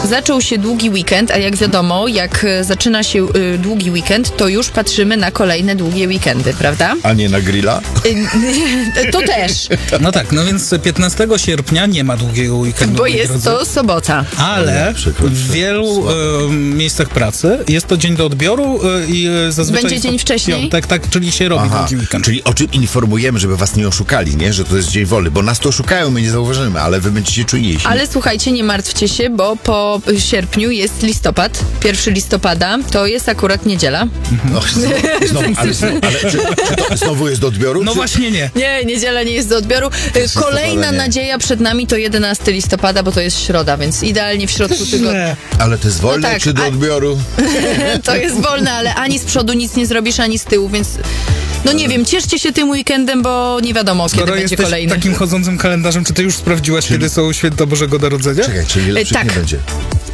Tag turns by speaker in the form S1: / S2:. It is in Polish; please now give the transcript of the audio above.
S1: zaczął się długi weekend, a jak wiadomo, jak zaczyna się długi weekend, to już patrzymy na kolejne długie weekendy, prawda?
S2: A nie na grilla?
S1: To też,
S3: No tak, no więc 15 sierpnia nie ma długiego weekendu.
S1: bo
S3: moi
S1: jest
S3: drodzy.
S1: to sobota.
S3: Ale
S2: przykro,
S3: w wielu miejscach pracy jest to dzień do odbioru i zazwyczaj
S1: Będzie
S3: jest
S1: dzień
S3: to
S1: wcześniej?
S3: piątek, tak, czyli się robi długi weekend.
S2: Czyli o czym informujemy, żeby was nie oszukali, nie? Że to jest dzień wolny, bo nas to oszukają, my nie zauważymy, ale wy będziecie czujniejsi.
S1: Ale słuchajcie, nie martwcie się, bo po sierpniu jest listopad, 1 listopada, to jest akurat niedziela.
S2: No, czy to znowu jest do odbioru?
S3: No
S2: czy...
S3: właśnie nie.
S1: Nie, niedziela nie jest do odbioru. Kolejna
S2: listopada nie.
S1: nadzieja przed nami to 11 listopada, bo to jest środa, więc idealnie w środku tygodnia.
S2: Ale to jest wolne,
S1: No tak,
S2: czy do odbioru?
S1: To jest wolne, ale ani z przodu nic nie zrobisz, ani z tyłu, więc no nie wiem, cieszcie się tym weekendem, bo nie wiadomo, kiedy
S3: Skoro
S1: będzie
S3: jesteś
S1: kolejny.
S3: takim chodzącym kalendarzem, czy ty już sprawdziłaś, kiedy są święta Bożego Narodzenia?
S2: Czekaj, czyli lepszych
S1: Tak.
S2: nie będzie.